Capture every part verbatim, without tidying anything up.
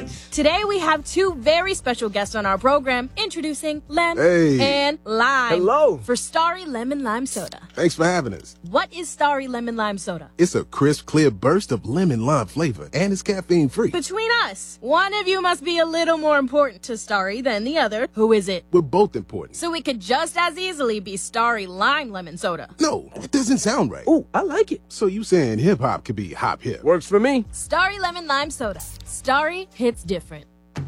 Nice. Today we have two very special guests on our program, introducing Lem Hey. and Lime. Hello. For Starry Lemon Lime Soda. Thanks for having us. What is Starry Lemon Lime Soda? It's a crisp, clear burst of lemon lime flavor, and it's caffeine free. Between us, one of you must be a little more important to Starry than the other. Who is it? We're both important. So we could just as easily be Starry Lime Lemon Soda. No, that doesn't sound right. Oh, I like it. So you saying hip hop could be hop hip? Works for me. Starry Lemon Lime Soda. Starry hits different.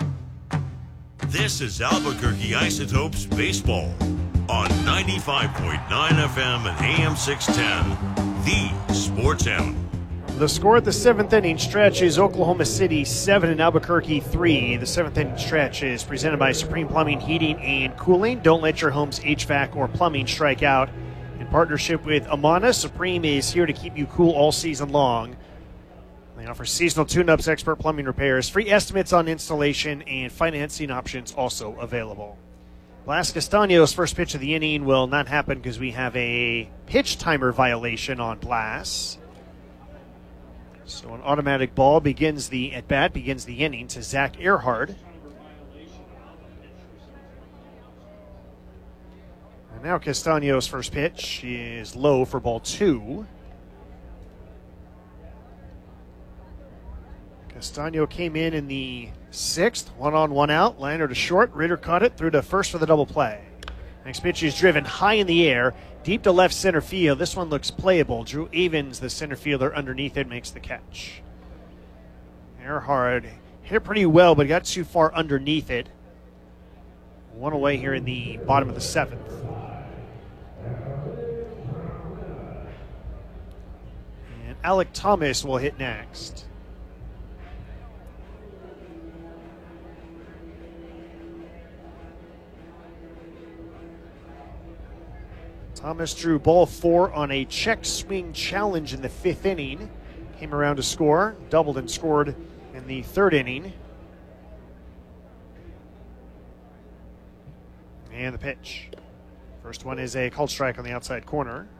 This is Albuquerque Isotopes Baseball on ninety-five point nine F M and A M six ten, the Sports Animal. The score at the seventh inning stretch is Oklahoma City seven and Albuquerque three. The seventh inning stretch is presented by Supreme Plumbing, Heating, and Cooling. Don't let your home's H V A C or plumbing strike out. In partnership with Amana, Supreme is here to keep you cool all season long. They offer seasonal tune-ups, expert plumbing repairs, free estimates on installation, and financing options also available. Blas Castaño's first pitch of the inning will not happen because we have a pitch timer violation on Blas. So an automatic ball begins the at-bat, begins the inning to Zach Earhart. And now Castaño's first pitch is low for ball two. Castaño came in in the sixth, one on, one out. Liner to short. Ritter caught it, threw to first for the double play. Next pitch is driven high in the air, deep to left center field. This one looks playable. Drew Evans, the center fielder underneath it, makes the catch. Earhart hit it pretty well, but got too far underneath it. One away here in the bottom of the seventh. And Alec Thomas will hit next. Thomas drew ball four on a check swing challenge in the fifth inning. Came around to score, doubled and scored in the third inning. And the pitch. First one is a called strike on the outside corner.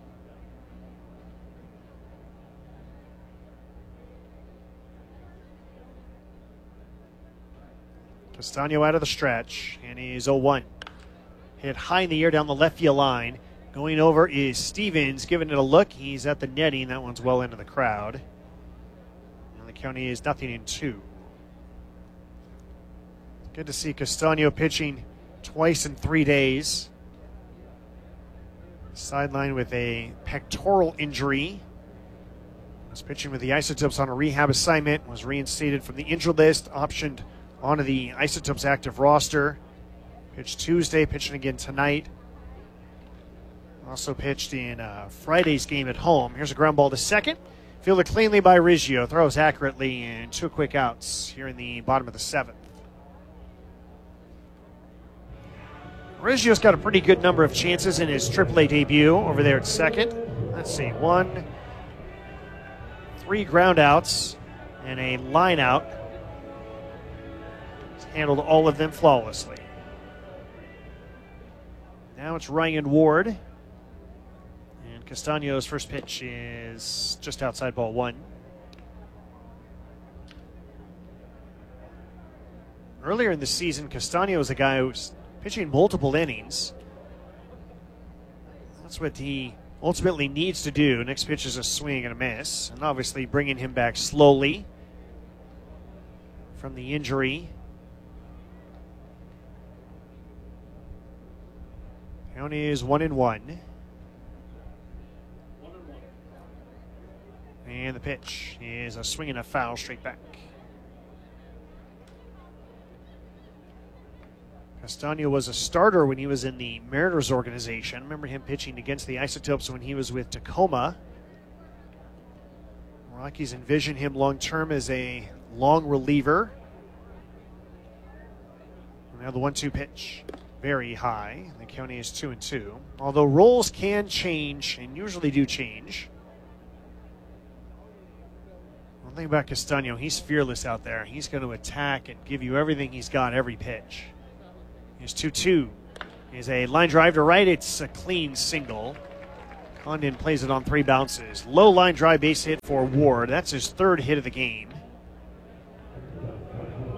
Castaño out of the stretch, and he's oh one. Hit high in the air down the left field line. Going over is Stevens, giving it a look. He's at the netting. That one's well into the crowd. And the county is nothing in two. Good to see Castaño pitching twice in three days. Sidelined with a pectoral injury. Was pitching with the Isotopes on a rehab assignment. Was reinstated from the injured list. Optioned onto the Isotopes active roster. Pitched Tuesday, pitching again tonight. Also pitched in uh, Friday's game at home. Here's a ground ball to second. Fielded cleanly by Riggio. Throws accurately and two quick outs here in the bottom of the seventh. Riggio's got a pretty good number of chances in his triple A debut over there at second. Let's see, one, three ground outs, and a line out. He's handled all of them flawlessly. Now it's Ryan Ward. And Castaño's first pitch is just outside ball one. Earlier in the season, Castaño was a guy who was pitching multiple innings. That's what he ultimately needs to do. Next pitch is a swing and a miss. And obviously bringing him back slowly from the injury. County is one and one. And the pitch is a swing and a foul straight back. Castaño was a starter when he was in the Mariners organization. I remember him pitching against the Isotopes when he was with Tacoma. Rockies envision him long-term as a long reliever. Now the one two pitch. Very high. The county is two and two. Although roles can change and usually do change. One thing about Castaño, he's fearless out there. He's going to attack and give you everything he's got every pitch. Here's two two. Here's a line drive to right. It's a clean single. Condon plays it on three bounces. Low line drive base hit for Ward. That's his third hit of the game.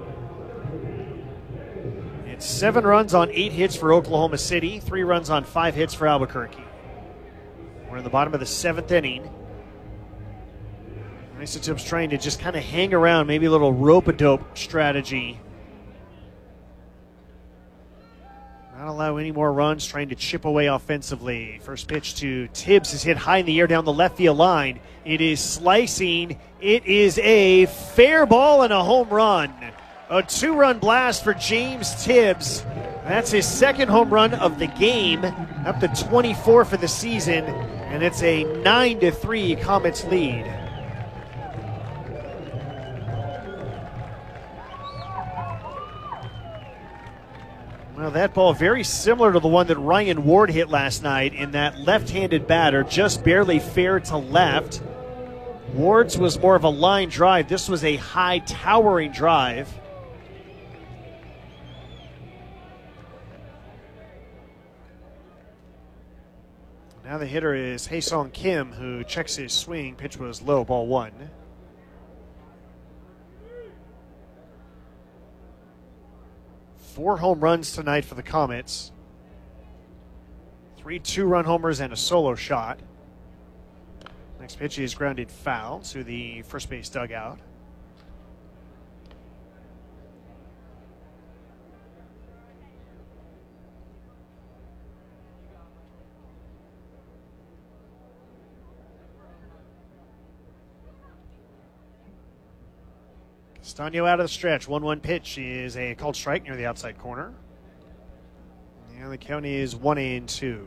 Seven runs on eight hits for Oklahoma City, three runs on five hits for Albuquerque. We're in the bottom of the seventh inning. Isotopes trying to just kind of hang around, maybe a little rope-a-dope strategy. Not allow any more runs, trying to chip away offensively. First pitch to Tibbs is hit high in the air down the left field line. It is slicing. It is a fair ball and a home run. A two-run blast for James Tibbs. That's his second home run of the game, up to twenty-four for the season, and it's a nine to three Comets lead. Well, that ball very similar to the one that Ryan Ward hit last night in that left-handed batter, just barely fair to left. Ward's was more of a line drive. This was a high towering drive. Now the hitter is Haesung Kim, who checks his swing. Pitch was low, ball one. Four home runs tonight for the Comets. Three two-run homers and a solo shot. Next pitch is grounded foul to the first base dugout. Castaño out of the stretch. one one pitch is a called strike near the outside corner. And the count is one and two.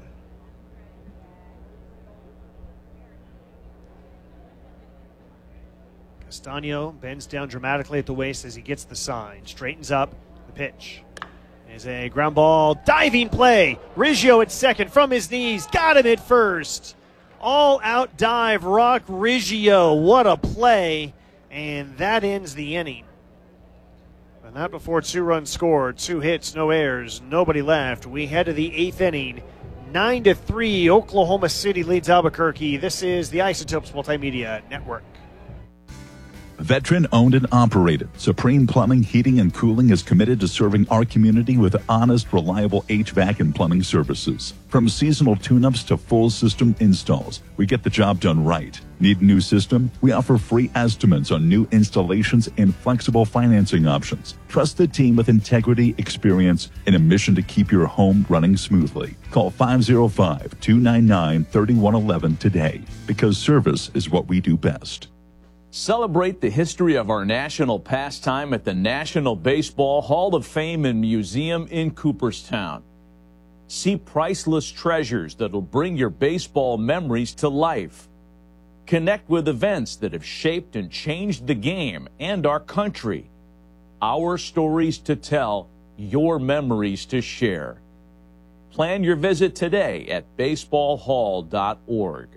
Castaño bends down dramatically at the waist as he gets the sign. Straightens up. The pitch is a ground ball. Diving play. Riggio at second from his knees. Got him at first. All out dive. Rock Riggio. What a play. And that ends the inning. But not before two runs scored, two hits, no errors, nobody left. We head to the eighth inning. Nine to three, Oklahoma City leads Albuquerque. This is the Isotopes Multimedia Network. Veteran owned and operated, Supreme Plumbing, Heating, and Cooling is committed to serving our community with honest, reliable H V A C and plumbing services. From seasonal tune-ups to full system installs, we get the job done right. Need a new system? We offer free estimates on new installations and flexible financing options. Trust the team with integrity, experience, and a mission to keep your home running smoothly. Call five oh five, two nine nine, three one one one today, because service is what we do best. Celebrate the history of our national pastime at the National Baseball Hall of Fame and Museum in Cooperstown. See priceless treasures that'll bring your baseball memories to life. Connect with events that have shaped and changed the game and our country. Our stories to tell, your memories to share. Plan your visit today at baseball hall dot org.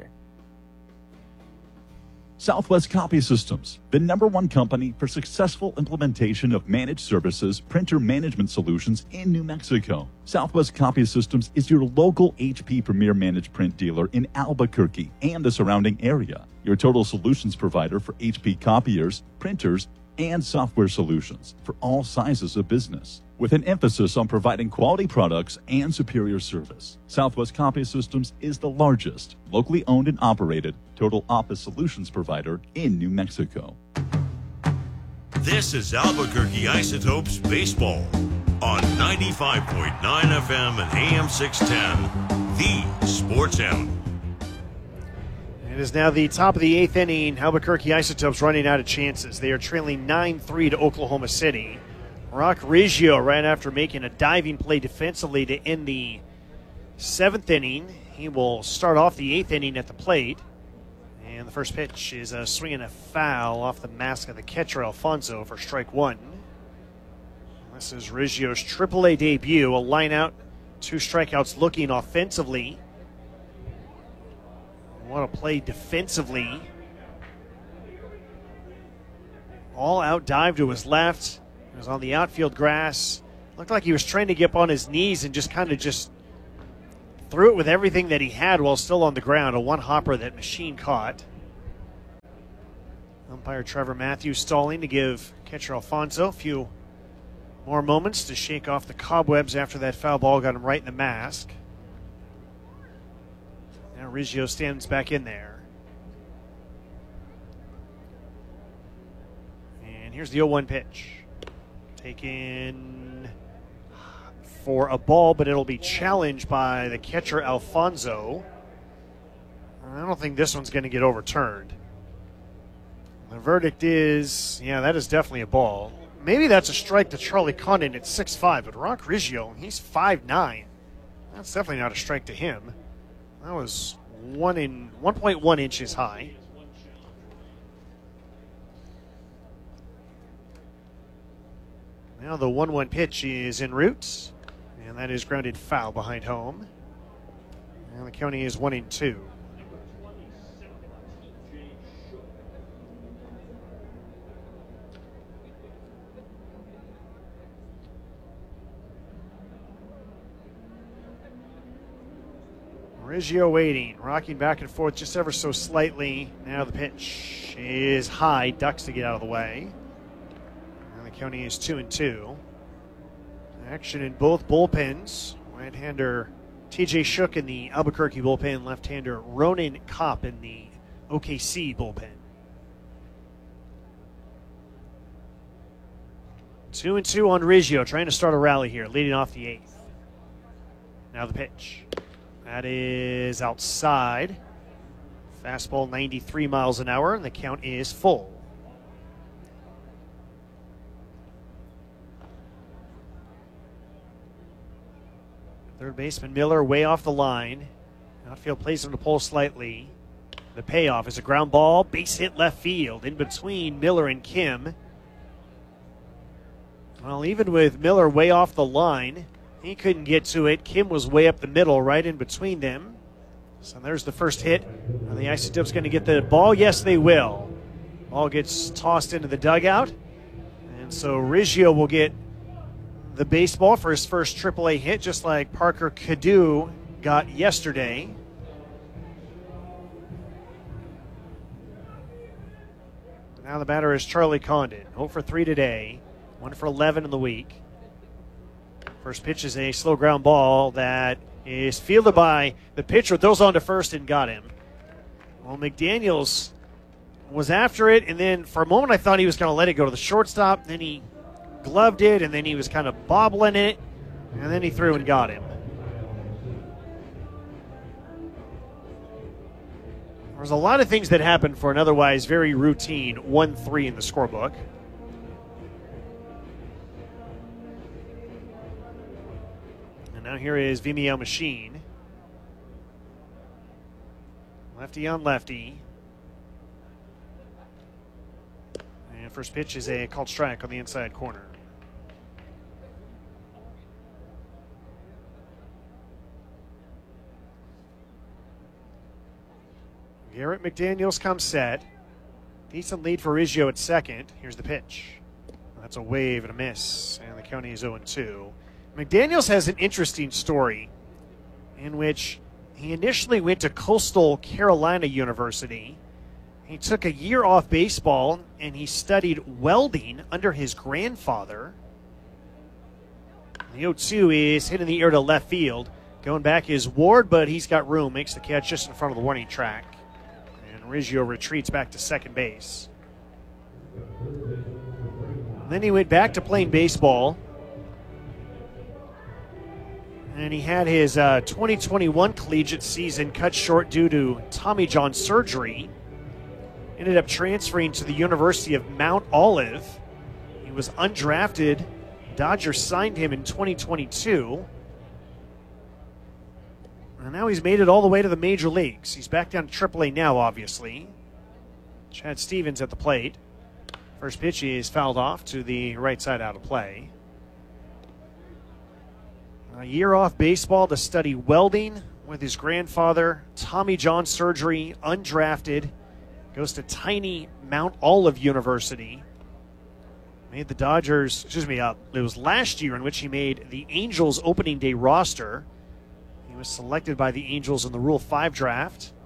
Southwest Copy Systems, the number one company for successful implementation of managed services printer management solutions in New Mexico. Southwest Copy Systems is your local H P Premier Managed Print dealer in Albuquerque and the surrounding area. Your total solutions provider for H P copiers, printers, and software solutions for all sizes of business, with an emphasis on providing quality products and superior service. Southwest Copy Systems is the largest, locally owned and operated total office solutions provider in New Mexico. This is Albuquerque Isotopes Baseball on ninety-five point nine F M and A M six ten, the Sports Animal. It is now the top of the eighth inning. Albuquerque Isotopes running out of chances. They are trailing nine three to Oklahoma City. Rock Riggio, right after making a diving play defensively to end the seventh inning, he will start off the eighth inning at the plate. And the first pitch is a swing and a foul off the mask of the catcher, Alfonso, for strike one. This is Riggio's triple A debut, a line out, two strikeouts looking offensively. Want to play defensively. All out dive to his left. He was on the outfield grass. Looked like he was trying to get up on his knees and just kind of just threw it with everything that he had while still on the ground. A one hopper that machine caught. Umpire Trevor Matthews stalling to give catcher Alfonso a few More moments to shake off the cobwebs after that foul ball got him right in the mask. Now Riggio stands back in there. And here's the oh one pitch. Taken for a ball, but it'll be challenged by the catcher Alfonso. I don't think this one's going to get overturned. The verdict is, yeah, that is definitely a ball. Maybe that's a strike to Charlie Condon at six five, but Rock Riggio, he's five nine. That's definitely not a strike to him. That was one in one point one inches high. Now the one one pitch is en route, and that is grounded foul behind home. And the counting is one and two. Riggio waiting, rocking back and forth just ever so slightly. Now the pitch is high, ducks to get out of the way. And the counting is two and two. Action in both bullpens. Right-hander T J Shook in the Albuquerque bullpen, left-hander Ronan Kopp in the O K C bullpen. Two and two on Riggio, trying to start a rally here, leading off the eighth. Now the pitch. That is outside. Fastball ninety-three miles an hour, and the count is full. Third baseman Miller way off the line. Outfield plays him to pull slightly. The payoff is a ground ball, base hit left field, in between Miller and Kim. Well, even with Miller way off the line, he couldn't get to it. Kim was way up the middle, right in between them. So there's the first hit. Are the Isotopes going to get the ball? Yes, they will. Ball gets tossed into the dugout. And so Riggio will get the baseball for his first triple A hit, just like Parker Cadu got yesterday. Now the batter is Charlie Condon. oh for three today. one for eleven in the week. First pitch is a slow ground ball that is fielded by the pitcher, throws on to first and got him. Well, McDaniels was after it, and then for a moment I thought he was going to let it go to the shortstop. Then he gloved it, and then he was kind of bobbling it, and then he threw and got him. There's a lot of things that happened for an otherwise very routine one three in the scorebook. Now here is Vimeo Machine. Lefty on lefty. And first pitch is a called strike on the inside corner. Garrett McDaniels comes set. Decent lead for Riggio at second. Here's the pitch. That's a wave and a miss. And the county is oh and two. McDaniels has an interesting story in which he initially went to Coastal Carolina University. He took a year off baseball and he studied welding under his grandfather. The oh two is hit in the air to left field. Going back is Ward, but he's got room. Makes the catch just in front of the warning track. And Riggio retreats back to second base. And then he went back to playing baseball. And he had his uh, twenty twenty-one collegiate season cut short due to Tommy John surgery. Ended up transferring to the University of Mount Olive. He was undrafted. Dodgers signed him in twenty twenty-two. And now he's made it all the way to the major leagues. He's back down to triple A now, obviously. Chad Stevens at the plate. First pitch is fouled off to the right side out of play. A year off baseball to study welding with his grandfather. Tommy John surgery, undrafted. Goes to tiny Mount Olive University. Made the Dodgers, excuse me, uh, it was last year in which he made the Angels opening day roster. He was selected by the Angels in the Rule five draft.